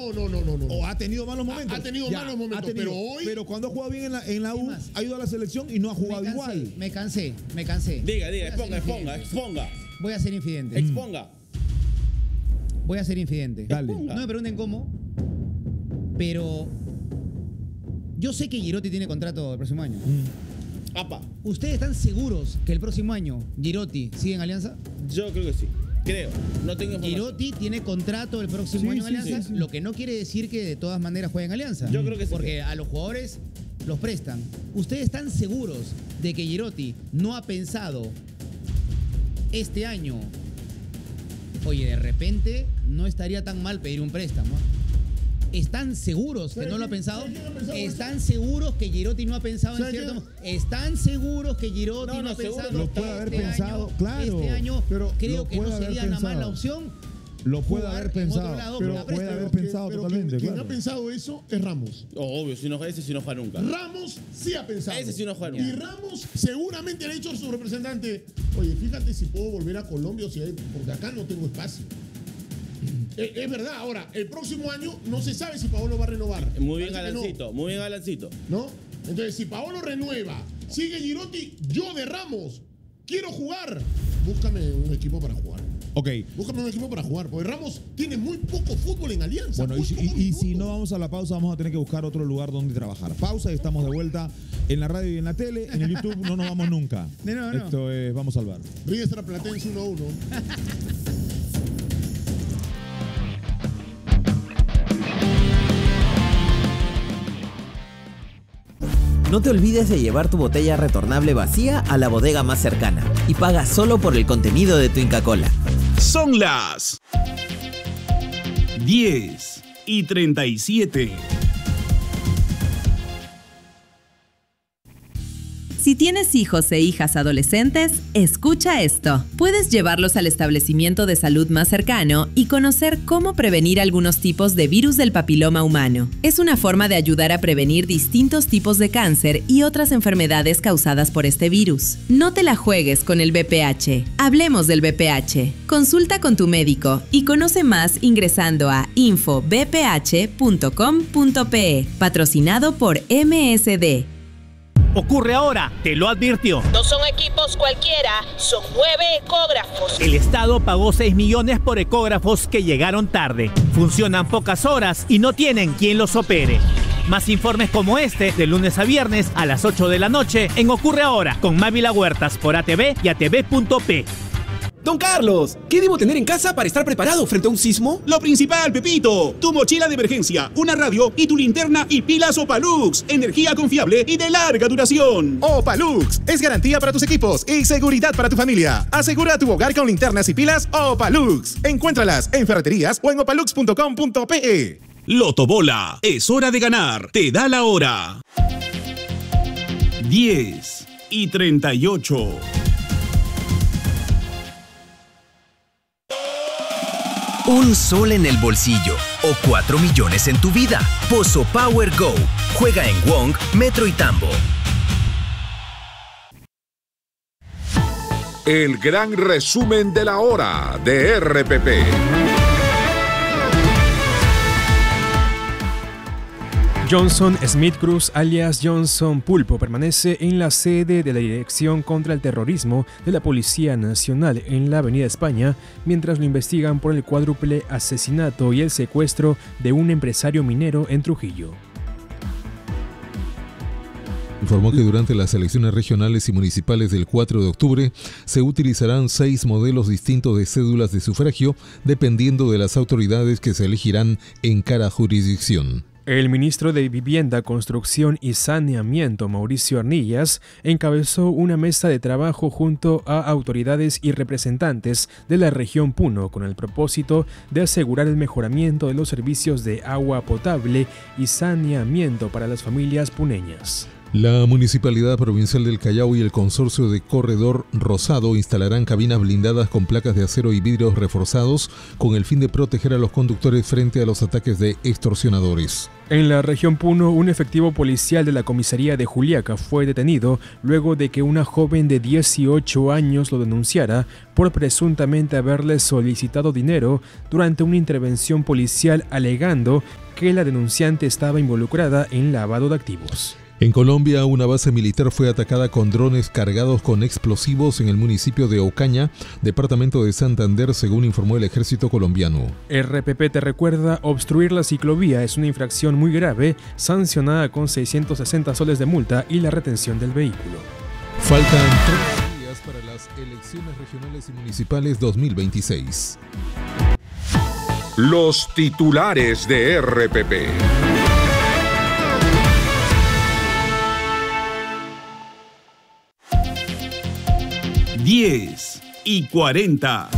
No. ¿O ha tenido malos momentos? Ha tenido malos momentos, pero hoy... Pero cuando ha jugado bien en la U, ha ido a la selección y no ha jugado igual. Me cansé. Diga, exponga. Voy a ser infidente. Exponga. Voy a ser infidente. Dale. No me pregunten cómo, pero yo sé que Girotti tiene contrato el próximo año. Apa. ¿Ustedes están seguros que el próximo año Girotti sigue en Alianza? Yo creo que sí. Creo. No tengo información. Girotti tiene contrato el próximo año en Alianza, lo que no quiere decir que de todas maneras juegue en Alianza. Yo creo que sí. Porque a los jugadores los prestan. ¿Ustedes están seguros de que Girotti no ha pensado este año, oye, de repente no estaría tan mal pedir un préstamo? ¿Están seguros que no lo ha pensado? ¿Están seguros que Girotti no ha pensado en cierto momento? ¿Están seguros que Girotti no ha pensado? Lo puede haber pensado, claro. Este año pero creo que no sería una mala opción. Lo puede haber pensado, pero puede haber pensado totalmente. Quien ha pensado eso es Ramos. Obvio, ese sí no juega nunca. Ramos sí ha pensado. Ese sí no juega nunca. Y Ramos seguramente le ha dicho a su representante, oye, fíjate si puedo volver a Colombia o si hay, porque acá no tengo espacio. Es verdad, ahora, el próximo año no se sabe si Paolo va a renovar. Muy bien, Galancito, muy bien, Galancito. ¿No? Entonces, si Paolo renueva, sigue Girotti, yo de Ramos, quiero jugar. Búscame un equipo para jugar. Ok. Búscame un equipo para jugar, porque Ramos tiene muy poco fútbol en Alianza. Bueno, y si no vamos a la pausa, vamos a tener que buscar otro lugar donde trabajar. Pausa y estamos de vuelta en la radio y en la tele. En el YouTube no nos vamos nunca. No. Esto es Vamos al Bar. Riestra Platense 1-1. No te olvides de llevar tu botella retornable vacía a la bodega más cercana y paga solo por el contenido de tu Inca Kola. Son las 10:37. Si tienes hijos e hijas adolescentes, escucha esto. Puedes llevarlos al establecimiento de salud más cercano y conocer cómo prevenir algunos tipos de virus del papiloma humano. Es una forma de ayudar a prevenir distintos tipos de cáncer y otras enfermedades causadas por este virus. No te la juegues con el VPH. Hablemos del VPH. Consulta con tu médico y conoce más ingresando a infovph.com.pe. Patrocinado por MSD. Ocurre ahora, te lo advirtió. No son equipos cualquiera, son 9 ecógrafos. El Estado pagó 6 millones por ecógrafos que llegaron tarde. Funcionan pocas horas y no tienen quien los opere. Más informes como este, de lunes a viernes a las 8 de la noche en Ocurre Ahora, con Mávila Huertas por ATV y ATV.p. Don Carlos, ¿qué debo tener en casa para estar preparado frente a un sismo? Lo principal, Pepito, tu mochila de emergencia, una radio y tu linterna y pilas Opalux. Energía confiable y de larga duración. Opalux es garantía para tus equipos y seguridad para tu familia. Asegura tu hogar con linternas y pilas Opalux. Encuéntralas en ferreterías o en opalux.com.pe. Loto Bola, es hora de ganar. Te da la hora. 10:38. Un sol en el bolsillo o 4 millones en tu vida. Pozo Power Go. Juega en Wong, Metro y Tambo. El gran resumen de la hora de RPP. Johnson Smith Cruz, alias Johnson Pulpo, permanece en la sede de la Dirección contra el Terrorismo de la Policía Nacional en la Avenida España, mientras lo investigan por el cuádruple asesinato y el secuestro de un empresario minero en Trujillo. Informó que durante las elecciones regionales y municipales del 4 de octubre se utilizarán 6 modelos distintos de cédulas de sufragio dependiendo de las autoridades que se elegirán en cada jurisdicción. El ministro de Vivienda, Construcción y Saneamiento, Mauricio Arnillas, encabezó una mesa de trabajo junto a autoridades y representantes de la región Puno con el propósito de asegurar el mejoramiento de los servicios de agua potable y saneamiento para las familias puneñas. La Municipalidad Provincial del Callao y el Consorcio de Corredor Rosado instalarán cabinas blindadas con placas de acero y vidrios reforzados con el fin de proteger a los conductores frente a los ataques de extorsionadores. En la región Puno, un efectivo policial de la comisaría de Juliaca fue detenido luego de que una joven de 18 años lo denunciara por presuntamente haberle solicitado dinero durante una intervención policial, alegando que la denunciante estaba involucrada en lavado de activos. En Colombia, una base militar fue atacada con drones cargados con explosivos en el municipio de Ocaña, departamento de Santander, según informó el ejército colombiano. RPP te recuerda, obstruir la ciclovía es una infracción muy grave, sancionada con 660 soles de multa y la retención del vehículo. Faltan 3 días para las elecciones regionales y municipales 2026. Los titulares de RPP. (10:40).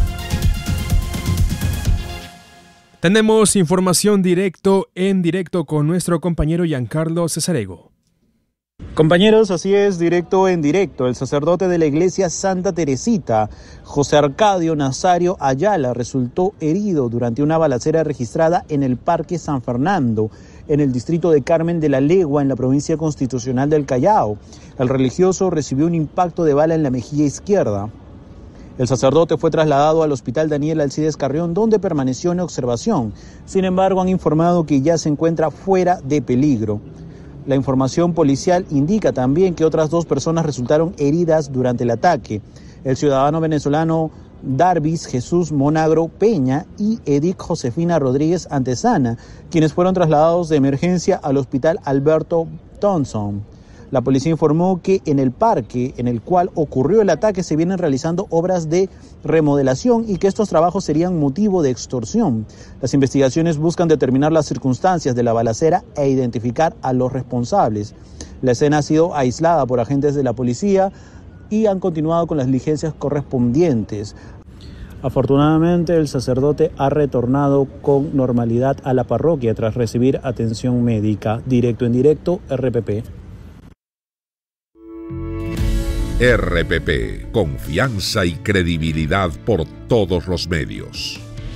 Tenemos información en directo con nuestro compañero Giancarlo Cesarego. Compañeros, así es, directo en directo. El sacerdote de la iglesia Santa Teresita, José Arcadio Nazario Ayala, resultó herido durante una balacera registrada en el Parque San Fernando, en el distrito de Carmen de la Legua, en la provincia constitucional del Callao. El religioso recibió un impacto de bala en la mejilla izquierda. El sacerdote fue trasladado al hospital Daniel Alcides Carrión, donde permaneció en observación. Sin embargo, han informado que ya se encuentra fuera de peligro. La información policial indica también que otras 2 personas resultaron heridas durante el ataque. El ciudadano venezolano Darvis Jesús Monagro Peña y Edith Josefina Rodríguez Antesana, quienes fueron trasladados de emergencia al hospital Alberto Thompson. La policía informó que en el parque en el cual ocurrió el ataque se vienen realizando obras de remodelación y que estos trabajos serían motivo de extorsión. Las investigaciones buscan determinar las circunstancias de la balacera e identificar a los responsables. La escena ha sido aislada por agentes de la policía y han continuado con las diligencias correspondientes. Afortunadamente, el sacerdote ha retornado con normalidad a la parroquia tras recibir atención médica. Directo en directo, RPP. RPP, confianza y credibilidad por todos los medios.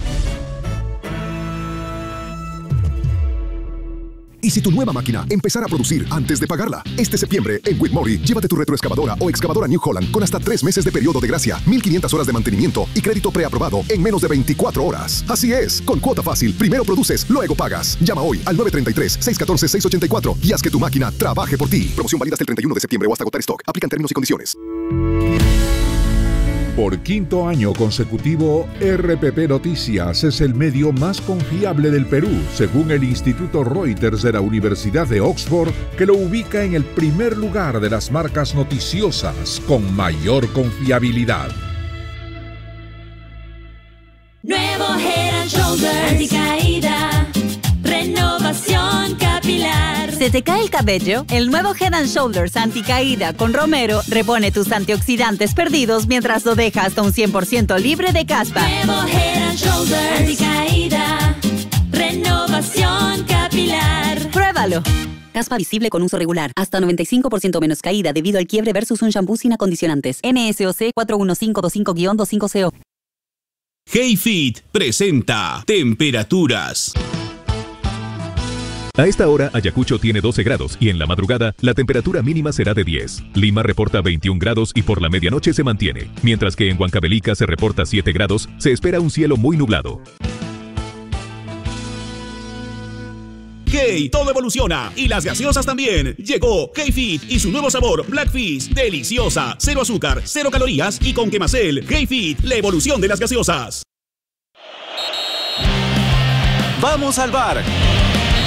¿Y si tu nueva máquina empezara a producir antes de pagarla? Este septiembre, en Whitmore, llévate tu retroexcavadora o excavadora New Holland con hasta 3 meses de periodo de gracia, 1.500 horas de mantenimiento y crédito preaprobado en menos de 24 horas. Así es, con cuota fácil, primero produces, luego pagas. Llama hoy al 933-614-684 y haz que tu máquina trabaje por ti. Promoción válida hasta el 31 de septiembre o hasta agotar stock. Aplican términos y condiciones. Por 5º año consecutivo, RPP Noticias es el medio más confiable del Perú, según el Instituto Reuters de la Universidad de Oxford, que lo ubica en el primer lugar de las marcas noticiosas con mayor confiabilidad. Nuevo Head & Shoulders, anticaída, renovación capilar. ¿Se te cae el cabello? El nuevo Head & Shoulders anticaída con romero repone tus antioxidantes perdidos mientras lo deja hasta un 100% libre de caspa. Nuevo Head & Shoulders, anticaída, renovación capilar. Pruébalo. Caspa visible con uso regular. Hasta 95% menos caída debido al quiebre versus un shampoo sin acondicionantes. NSOC 41525-250CO. HeyFit presenta temperaturas. A esta hora, Ayacucho tiene 12 grados y en la madrugada la temperatura mínima será de 10. Lima reporta 21 grados y por la medianoche se mantiene. Mientras que en Huancavelica se reporta 7 grados, se espera un cielo muy nublado. Hey, todo evoluciona y las gaseosas también. Llegó HeyFit y su nuevo sabor Black Fizz, deliciosa, 0 azúcar, 0 calorías y con quemacel. HeyFit, la evolución de las gaseosas. Vamos al bar.